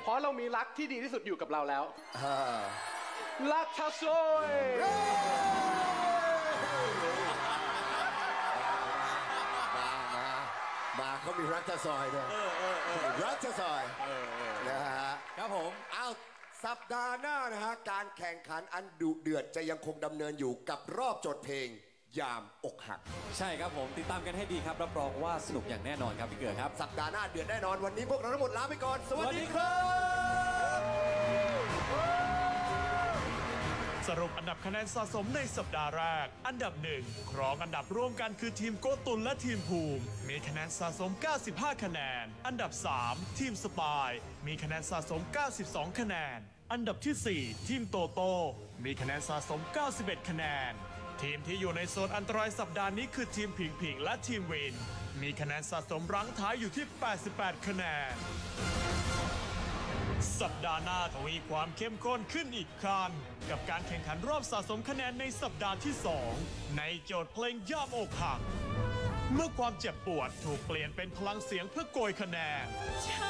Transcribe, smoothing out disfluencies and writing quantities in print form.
เพราะเรามีรักที่ดีที่สุดอยู่กับเราแล้วรักชาโซยมาเขามีรักจะซอยด้วยรักจะซอยนะฮะครับผมเอาสัปดาห์หน้านะฮะการแข่งขันอันดุเดือดจะยังคงดำเนินอยู่กับรอบจดเพลงยามอกหักใช่ครับผมติดตามกันให้ดีครับรับรองว่าสนุกอย่างแน่นอนครับพี่เกือครับสัปดาห์หน้าเดือดแน่นอนวันนี้พวกเราทั้งหมดลาไปก่อนสวัสดีครับสรุปอันดับคะแนนสะสมในสัปดาห์แรกอันดับ1ครองอันดับร่วมกันคือทีมโกตุลและทีมภูมิมีคะแนนสะสม95คะแนนอันดับ3ทีมสปายมีคะแนนสะสม92คะแนนอันดับที่4ทีมโตโต้มีคะแนนสะสม91คะแนนทีมที่อยู่ในโซนอันตรายสัปดาห์นี้คือทีมผิงผิงและทีมวินมีคะแนนสะสมรั้งท้ายอยู่ที่88คะแนนสัปดาห์หน้าทวีความเข้มข้นขึ้นอีกครั้งกับการแข่งขันรอบสะสมคะแนนในสัปดาห์ที่2ในโจทย์เพลงย่ามอกหักเมื่อความเจ็บปวดถูกเปลี่ยนเป็นพลังเสียงเพื่อโกยคะแนน